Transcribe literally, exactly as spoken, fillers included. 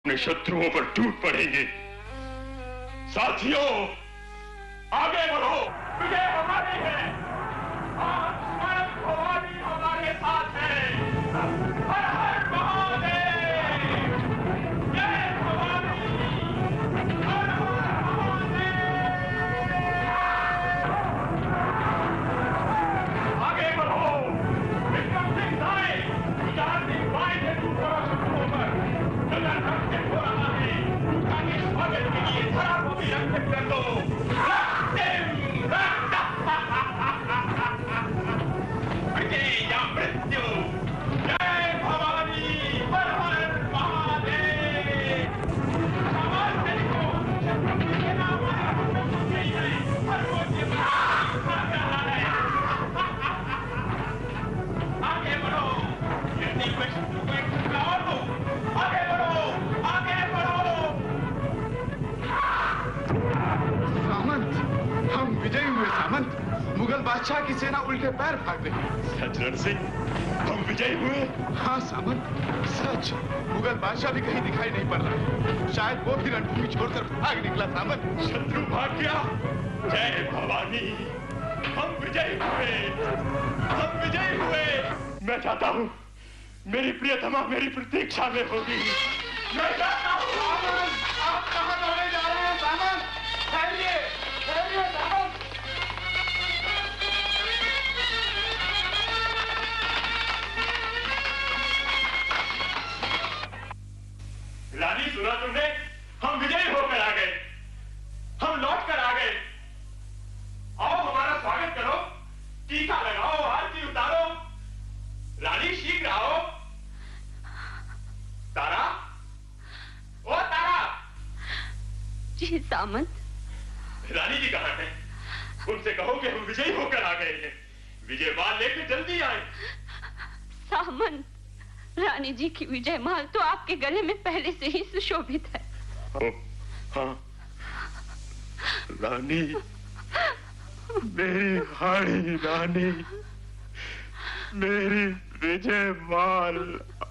अपने शत्रुओं पर टूट पड़ेंगे। साथियों, आगे बढ़ो, विजय हमारी है। आज स्वयं भवानी हमारे साथ है। हर हर महादेव, जय भवानी, हर हर महादेव। आगे बढ़ो, विक्रम सिंह साए, गुजरात सिंह बाई से टूट पड़ो शत्रुओं पर। नगर रक्षक हो रहा है, उनका के स्वागत के लिए धरा को भी रक्षक कर दो। विजय या मृत्यु, जय भवानी, हर हर महादेव। समाज सैनिकों, शत्रु की सेना हमारे हाथों में गई है, हर कोई ये भाग रहा है। आगे बढ़ो, यदि कोई शत्रु को एक झटका और दो, आगे बढ़ो, आगे बढ़ो। सामंत, हम विजयी हुए सामंत। मुगल बादशाह की सेना उल्टे पैर भाग रही है। सच रणसिंह, हम विजयी हुए? हाँ सामंत, सच। मुगल बादशाह भी कहीं दिखाई नहीं पड़ रहा। शायद वो भी रणभूमि छोड़कर भाग निकला सामंत। शत्रु भाग गया। जय भवानी, हम विजयी हुए, हम विजयी हुए। मैं चाहता हूँ मेरी प्रियतमा मेरी प्रतीक्षा में होगी। मैं चाहता हूँ। सामंत, आप कहाँ दौड़े जा रहे हैं सामंत? ठहरिए, ठहरिए सामंत। रानी, सुना तुमने? हम विजयी होकर आ गए, हम लौट कर आ गए। आओ हमारा स्वागत करो, टीका लगाओ, आरती उतारो। रानी शीघ्र आओ। तारा, ओ तारा। जी सामंत। रानी जी कहाँ हैं? उनसे कहो कि हम विजयी होकर आ गए हैं। विजय माल लेकर जल्दी आए। सामंत, रानी जी की विजय माल तो आपके गले में पहले से ही सुशोभित है। ओ, हाँ रानी, मेरी हाड़ी रानी, मेरी विजय माल